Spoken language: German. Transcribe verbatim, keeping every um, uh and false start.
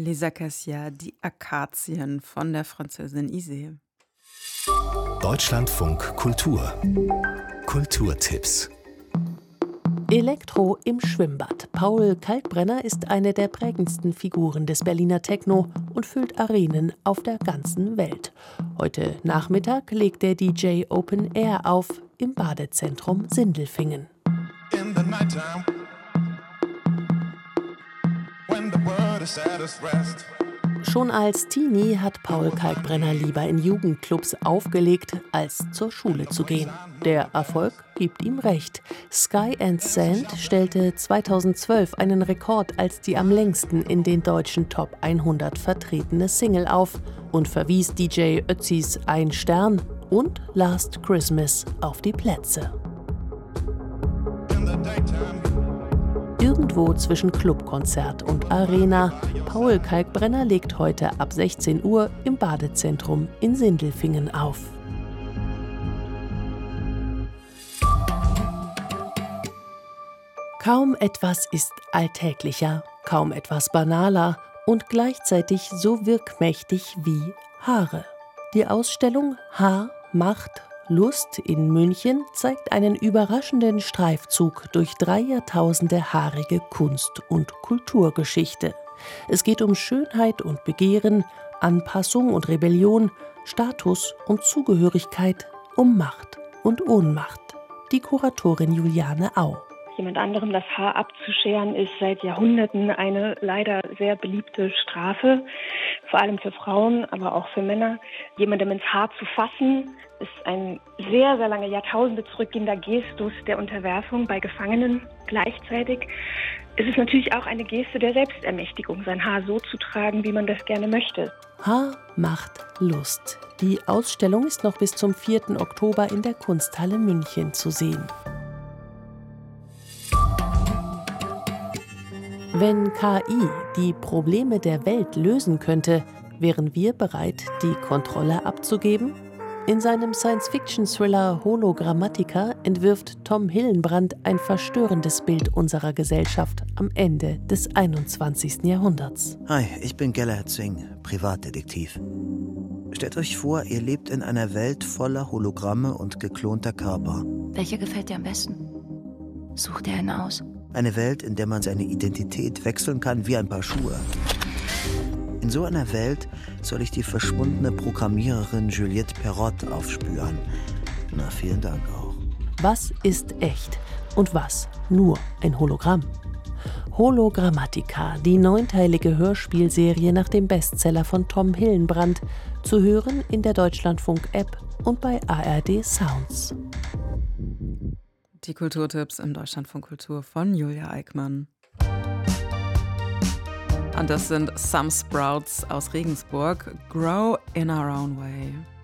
Les Acacias, die Akazien von der Französin Isée. Deutschlandfunk Kultur. Kulturtipps. Elektro im Schwimmbad. Paul Kalkbrenner ist eine der prägendsten Figuren des Berliner Techno und füllt Arenen auf der ganzen Welt. Heute Nachmittag legt der D J Open Air auf im Badezentrum Sindelfingen. In the nighttime, when the world is at its rest. Schon als Teenie hat Paul Kalkbrenner lieber in Jugendclubs aufgelegt, als zur Schule zu gehen. Der Erfolg gibt ihm recht. Sky and Sand stellte zweitausendzwölf einen Rekord als die am längsten in den deutschen Top hundert vertretene Single auf und verwies D J Ötzis Ein Stern und Last Christmas auf die Plätze. Irgendwo zwischen Clubkonzert und Arena. Paul Kalkbrenner legt heute ab sechzehn Uhr im Badezentrum in Sindelfingen auf. Kaum etwas ist alltäglicher, kaum etwas banaler und gleichzeitig so wirkmächtig wie Haare. Die Ausstellung Haar macht Lust in München zeigt einen überraschenden Streifzug durch drei Jahrtausende haarige Kunst- und Kulturgeschichte. Es geht um Schönheit und Begehren, Anpassung und Rebellion, Status und Zugehörigkeit, um Macht und Ohnmacht. Die Kuratorin Juliane Au. Jemand anderem das Haar abzuscheren ist seit Jahrhunderten eine leider sehr beliebte Strafe, vor allem für Frauen, aber auch für Männer. Jemandem ins Haar zu fassen, ist ein sehr, sehr lange Jahrtausende zurückgehender Gestus der Unterwerfung bei Gefangenen. Gleichzeitig ist es natürlich auch eine Geste der Selbstermächtigung, sein Haar so zu tragen, wie man das gerne möchte. Haar macht Lust. Die Ausstellung ist noch bis zum vierten Oktober in der Kunsthalle München zu sehen. Wenn K I die Probleme der Welt lösen könnte, wären wir bereit, die Kontrolle abzugeben? In seinem Science-Fiction-Thriller Hologrammatica entwirft Tom Hillenbrand ein verstörendes Bild unserer Gesellschaft am Ende des einundzwanzigsten Jahrhunderts. Hi, ich bin Gellert Singh, Privatdetektiv. Stellt euch vor, ihr lebt in einer Welt voller Hologramme und geklonter Körper. Welcher gefällt dir am besten? Such dir einen aus. Eine Welt, in der man seine Identität wechseln kann wie ein Paar Schuhe. In so einer Welt soll ich die verschwundene Programmiererin Juliette Perrot aufspüren. Na, vielen Dank auch. Was ist echt und was nur ein Hologramm? Hologrammatica, die neunteilige Hörspielserie nach dem Bestseller von Tom Hillenbrand, zu hören in der Deutschlandfunk-App und bei A R D Sounds. Die Kulturtipps im Deutschlandfunk Kultur von Julia Eickmann. Und das sind Some Sprouts aus Regensburg, Grow in Our Own Way.